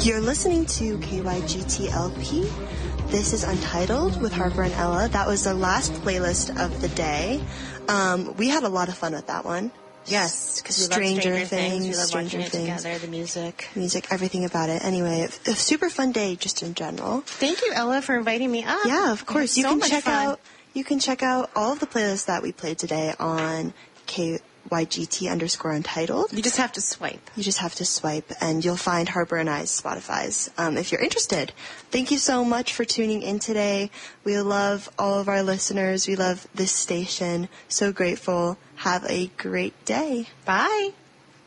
You're listening to KYGTLP. This is Untitled with Harper and Ella. That was the last playlist of the day. We had a lot of fun with that one. Yes, because we Stranger love Stranger Things. We love Stranger watching Things. it together, the music. Music, everything about it. Anyway, a super fun day just in general. Thank you, Ella, for inviting me up. Yeah, of course. You can check out all of the playlists that we played today on KYGT_Untitled. You just have to swipe. And you'll find Harper and I's Spotify's if you're interested. Thank you so much for tuning in today. We love all of our listeners. We love this station. So grateful. Have a great day. Bye.